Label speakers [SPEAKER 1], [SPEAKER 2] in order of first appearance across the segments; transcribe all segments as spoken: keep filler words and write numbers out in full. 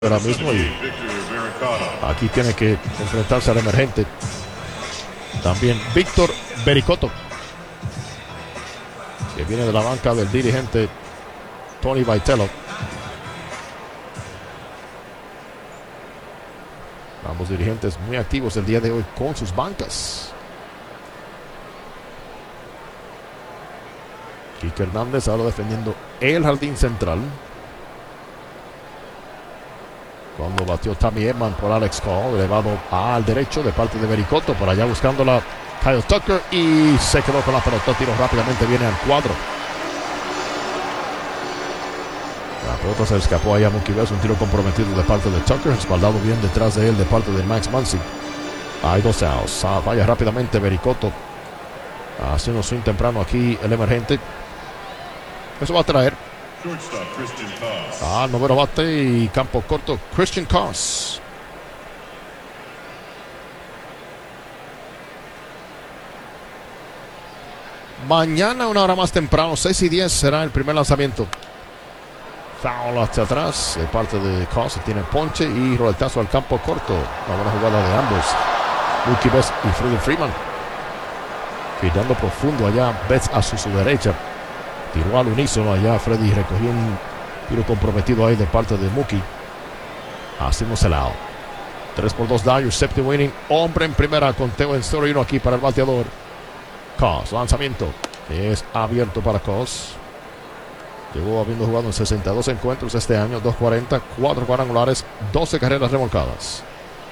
[SPEAKER 1] ahora mismo y aquí tiene que enfrentarse al emergente también Víctor Bericotto, que viene de la banca del dirigente Tony Vitello. Ambos dirigentes muy activos el día de hoy con sus bancas. Kike Hernández ahora defendiendo el jardín central. Cuando batió Tommy Edman por Alex Cole, elevado al derecho de parte de Bericotto, por allá buscándola Kyle Tucker y se quedó con la pelota. Tiro rápidamente, viene al cuadro. La pelota se escapó allá a Mookie Betts, un tiro comprometido de parte de Tucker, respaldado bien detrás de él de parte de Max Muncy. Hay dos outs. Ah, vaya rápidamente Bericotto, haciendo swing temprano aquí el emergente. Eso va a traer Ah, noveno bate y campo corto, Christian Cos. Mañana, una hora más temprano, seis y diez, será el primer lanzamiento. Foul hacia atrás de parte de Cos, tiene ponche y roletazo al campo corto. Una buena jugada de ambos, Mookie Betts y Freddie Freeman. Tirando profundo allá, Betts a su, su derecha. Tiró al unísono allá, Freddy recogió un tiro comprometido ahí de parte de Mookie. Hacemos el out. tres por dos Dodgers, séptimo inning. Hombre en primera, conteo en cero y uno aquí para el bateador. Cos, lanzamiento. Es abierto para Cos. Llegó habiendo jugado en sesenta y dos encuentros este año, dos cuarenta, cuatro cuadrangulares, doce carreras remolcadas.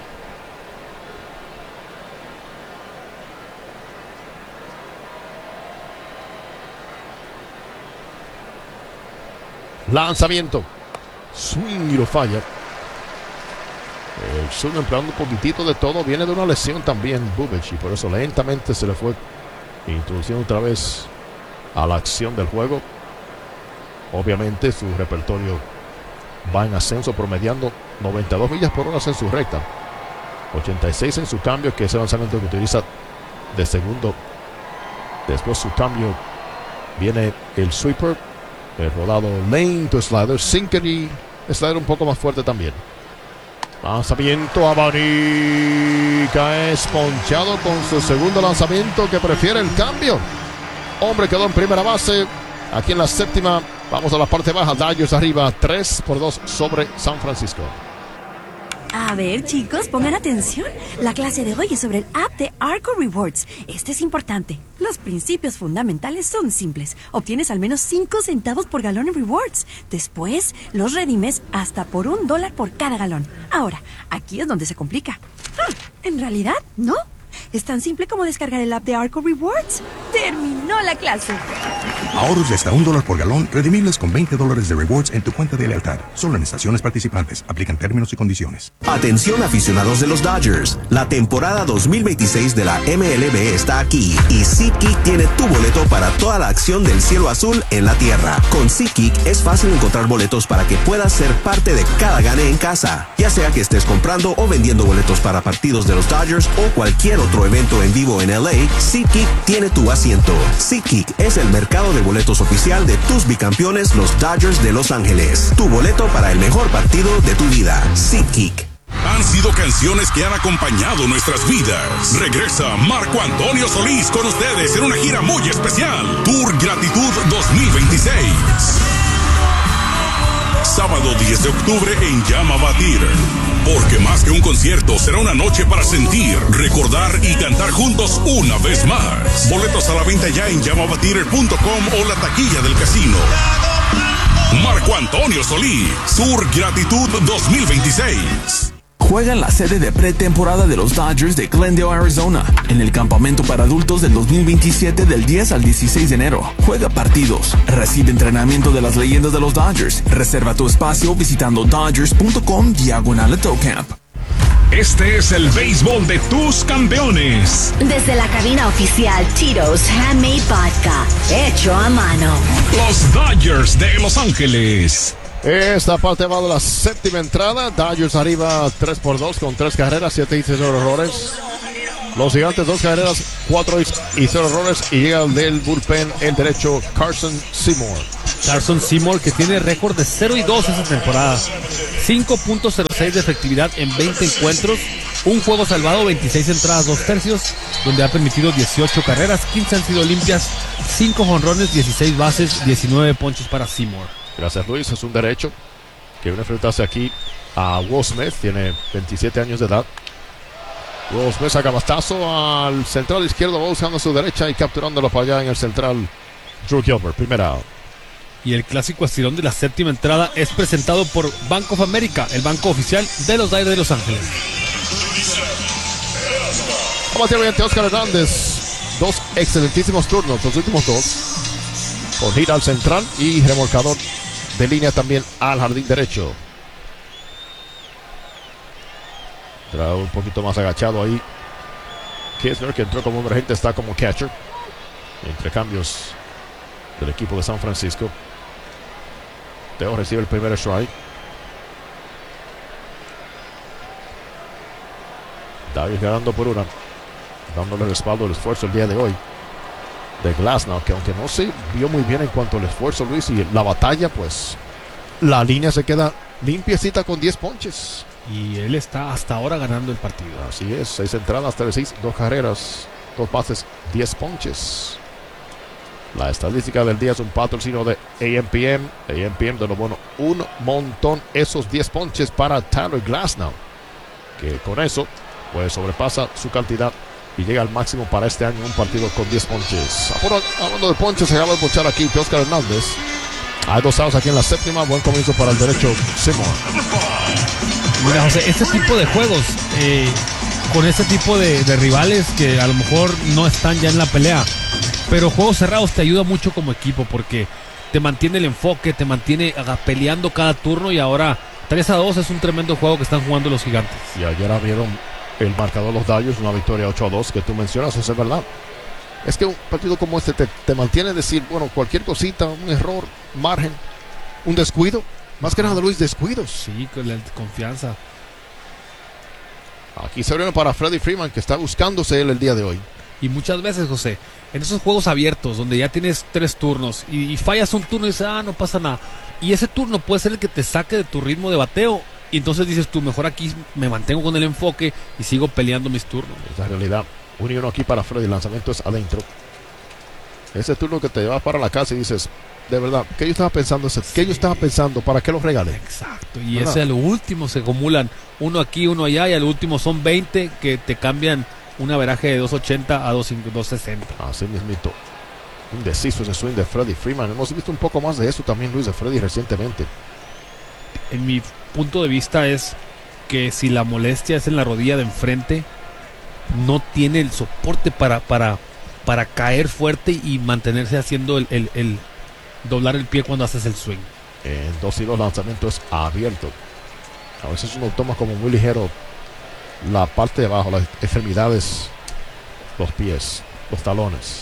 [SPEAKER 1] Lanzamiento, swing y lo falla. El swing empleando un poquitito de todo. Viene de una lesión también Bubic y por eso lentamente se le fue introduciendo otra vez a la acción del juego. Obviamente su repertorio va en ascenso, promediando noventa y dos millas por hora en su recta, ochenta y seis en su cambio, que es el lanzamiento que utiliza de segundo. Después su cambio viene el sweeper, el rodado lento slider, sinker y slider un poco más fuerte también. Lanzamiento, abanica, es ponchado con su segundo lanzamiento, que prefiere el cambio. Hombre quedó en primera base. Aquí en la séptima, vamos a la parte baja. Dodgers arriba, tres por dos sobre San Francisco.
[SPEAKER 2] A ver, chicos, pongan atención. La clase de hoy es sobre el app de Arco Rewards. Este es importante. Los principios fundamentales son simples. Obtienes al menos cinco centavos por galón en rewards. Después, los redimes hasta por un dólar por cada galón. Ahora, aquí es donde se complica. Hmm, en realidad, no. Es tan simple como descargar el app de Arco Rewards. ¡Terminó la clase!
[SPEAKER 3] Ahorros de hasta un dólar por galón, redimibles con veinte dólares de rewards en tu cuenta de lealtad. Solo en estaciones participantes. Aplican términos y condiciones.
[SPEAKER 4] Atención aficionados de los Dodgers. La temporada dos mil veintiséis de la M L B está aquí y SeatGeek tiene tu boleto para toda la acción del cielo azul en la tierra. Con SeatGeek es fácil encontrar boletos para que puedas ser parte de cada gane en casa. Ya sea que estés comprando o vendiendo boletos para partidos de los Dodgers o cualquier otro evento en vivo en L A, SeatGeek tiene tu asiento. SeatGeek es el mercado de boletos oficial de tus bicampeones, los Dodgers de Los Ángeles. Tu boleto para el mejor partido de tu vida. SeatGeek.
[SPEAKER 5] Han sido canciones que han acompañado nuestras vidas. Regresa Marco Antonio Solís con ustedes en una gira muy especial. Tour Gratitud dos mil veintiséis. Sábado diez de octubre en Yamava Theater. Porque más que un concierto, será una noche para sentir, recordar y cantar juntos una vez más. Boletos a la venta ya en yamava theater punto com o la taquilla del casino. Marco Antonio Solís, Tour Gratitud dos mil veintiséis.
[SPEAKER 6] Juega en la sede de pretemporada de los Dodgers de Glendale, Arizona, en el campamento para adultos del dos mil veintisiete del diez al dieciséis de enero. Juega partidos, recibe entrenamiento de las leyendas de los Dodgers. Reserva tu espacio visitando dodgers punto com diagonal camp.
[SPEAKER 7] Este es el béisbol de tus campeones.
[SPEAKER 8] Desde la cabina oficial Tito's Handmade Vodka, hecho a mano.
[SPEAKER 7] Los Dodgers de Los Ángeles.
[SPEAKER 1] Esta parte va de la séptima entrada. Dodgers arriba tres por dos con tres carreras, siete y cero errores. Los Gigantes dos carreras, cuatro y cero errores. Y llega del bullpen el derecho Carson Seymour.
[SPEAKER 9] Carson Seymour, que tiene récord de cero y dos esta temporada. cinco punto cero seis de efectividad en veinte encuentros, un juego salvado, veintiséis entradas, dos tercios, donde ha permitido dieciocho carreras, quince han sido limpias, cinco jonrones, dieciséis bases, diecinueve ponches para Seymour.
[SPEAKER 1] Gracias, Luis. Es un derecho que viene a enfrentarse aquí a Will Smith. Tiene veintisiete años de edad. Will Smith saca bastazo al central izquierdo, va buscando a su derecha y capturándolo para allá en el central. Drew Gilbert, primera out.
[SPEAKER 9] Y el clásico estirón de la séptima entrada es presentado por Bank of America, el banco oficial de los Dodgers de Los Ángeles.
[SPEAKER 1] Vamos a mediante Oscar Hernández. Dos excelentísimos turnos, los últimos dos. Con gira al central y remolcador de línea también al jardín derecho. Trae un poquito más agachado ahí. Kisner, que entró como emergente, está como catcher. Entre cambios del equipo de San Francisco. Teo recibe el primer strike. Davis ganando por una, dándole respaldo al esfuerzo el día de hoy de Glasnow, que aunque no se vio muy bien en cuanto al esfuerzo, Luis, y la batalla, pues la línea se queda limpiecita con diez ponches.
[SPEAKER 9] Y él está hasta ahora ganando el partido.
[SPEAKER 1] Así es, seis entradas, tres seis, dos carreras, dos bases, diez ponches. La estadística del día es un patrocinio de A M P M. A M P M de lo bueno, un montón, esos diez ponches para Tyler Glasnow, que con eso pues sobrepasa su cantidad y llega al máximo para este año en un partido con diez ponches. Hablando de ponches, se acaba de ponchar aquí de Oscar Hernández. Hay dos outs aquí en la séptima. Buen comienzo para el derecho Seymour.
[SPEAKER 9] Mira, José, este tipo de juegos eh, con este tipo de, de rivales que a lo mejor no están ya en la pelea, pero juegos cerrados te ayuda mucho como equipo porque te mantiene el enfoque, te mantiene peleando cada turno, y ahora tres a dos es un tremendo juego que están jugando los Gigantes.
[SPEAKER 1] Y ayer abrieron el marcador los Dodgers, una victoria ocho a dos que tú mencionas, eso es verdad. Es que un partido como este te, te mantiene decir, bueno, cualquier cosita, un error, margen, un descuido, más que nada, Luis, descuidos.
[SPEAKER 9] Sí, con la confianza.
[SPEAKER 1] Aquí se abrieron para Freddie Freeman, que está buscándose él el día de hoy.
[SPEAKER 9] Y muchas veces, José, en esos juegos abiertos donde ya tienes tres turnos y, y fallas un turno y dices, ah, no pasa nada, y ese turno puede ser el que te saque de tu ritmo de bateo, y entonces dices tú, mejor aquí me mantengo con el enfoque y sigo peleando mis turnos.
[SPEAKER 1] Esa es la realidad. Uno y uno aquí para Freddy, el lanzamiento es adentro. Ese turno que te llevas para la casa y dices, de verdad, ¿qué yo estaba pensando? ¿Qué sí. yo estaba pensando? ¿Para qué los regalé?
[SPEAKER 9] Exacto, y ¿verdad? Ese al último se acumulan uno aquí, uno allá, y al último son veinte que te cambian un averaje de dos ochenta a dos sesenta.
[SPEAKER 1] Así mismito. Indeciso ese swing de Freddie Freeman. Hemos visto un poco más de eso también, Luis, de Freddie recientemente.
[SPEAKER 9] En mi punto de vista es que si la molestia es en la rodilla de enfrente, no tiene el soporte para, para, para caer fuerte y mantenerse haciendo el, el, el doblar el pie cuando haces el swing.
[SPEAKER 1] En dos y dos lanzamientos abiertos. A veces uno toma como muy ligero la parte de abajo, las extremidades, los pies, los talones,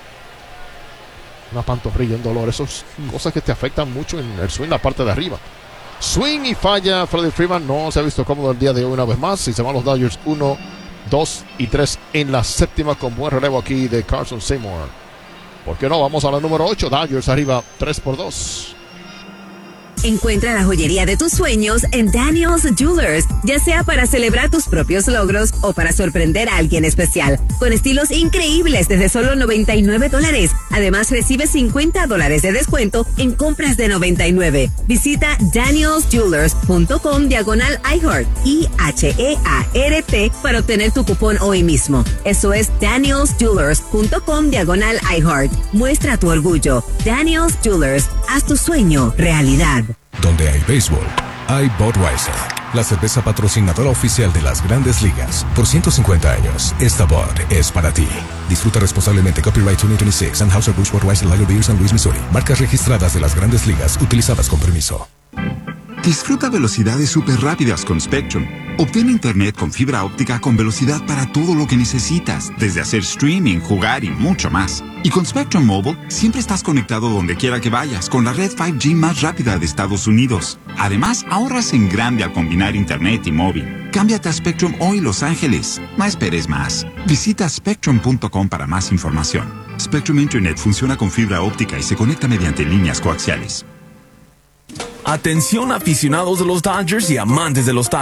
[SPEAKER 1] una pantorrilla, un dolor, esas mm. cosas que te afectan mucho en el swing, la parte de arriba. Swing y falla. Freddie Freeman no se ha visto cómodo el día de hoy una vez más. Y se van los Dodgers uno, dos y tres en la séptima, con buen relevo aquí de Carson Seymour. ¿Por qué no? Vamos a la número ocho. Dodgers arriba tres por dos.
[SPEAKER 8] Encuentra la joyería de tus sueños en Daniel's Jewelers, ya sea para celebrar tus propios logros o para sorprender a alguien especial, con estilos increíbles desde solo noventa y nueve dólares. Además, recibe cincuenta dólares de descuento en compras de noventa y nueve. Visita daniels jewelers punto com diagonal iHeart, I H E A R T, para obtener tu cupón hoy mismo. Eso es daniels jewelers punto com diagonal iHeart. Muestra tu orgullo. Daniel's Jewelers, haz tu sueño realidad.
[SPEAKER 10] Donde hay béisbol, hay Budweiser, la cerveza patrocinadora oficial de las Grandes Ligas. Por ciento cincuenta años, esta Bud es para ti. Disfruta responsablemente. Copyright veinte veintiséis, Anheuser-Busch Budweiser Lager Beer, San Luis, Missouri. Marcas registradas de las Grandes Ligas, utilizadas con permiso.
[SPEAKER 11] Disfruta velocidades súper rápidas con Spectrum. Obtén internet con fibra óptica con velocidad para todo lo que necesitas, desde hacer streaming, jugar y mucho más. Y con Spectrum Mobile, siempre estás conectado donde quiera que vayas, con la red cinco G más rápida de Estados Unidos. Además, ahorras en grande al combinar internet y móvil. Cámbiate a Spectrum hoy, Los Ángeles. No esperes más. Visita spectrum punto com para más información. Spectrum Internet funciona con fibra óptica y se conecta mediante líneas coaxiales.
[SPEAKER 6] Atención aficionados de los Dodgers y amantes de los Dodgers.